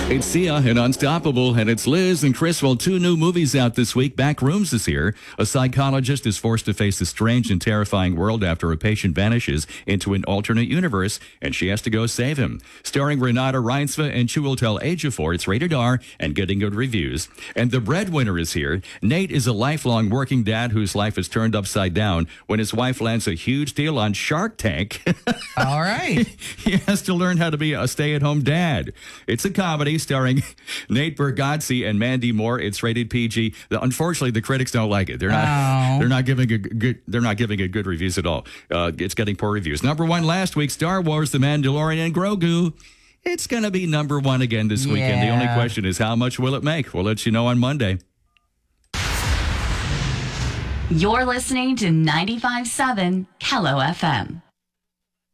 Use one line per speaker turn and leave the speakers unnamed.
It's Sia and Unstoppable, and it's Liz and Chris. Well, two new movies out this week. Backrooms is here. A psychologist is forced to face a strange and terrifying world after a patient vanishes into an alternate universe, and she has to go save him. Starring Renata Reinsve and Chiwetel Ejiofor. It's rated R and getting good reviews. And The Breadwinner is here. Nate is a lifelong working dad whose life is turned upside down when his wife lands a huge deal on Shark Tank.
All right.
He has to learn how to be a stay-at-home dad. It's a comedy starring Nate Bargatze and Mandy Moore. It's rated PG. Unfortunately, the critics don't like it. They're not giving it good reviews at all. It's getting poor reviews. Number one last week, Star Wars: The Mandalorian and Grogu. It's going to be number one again this weekend. The only question is, how much will it make? We'll let you know on Monday.
You're listening to 95.7 Kello FM.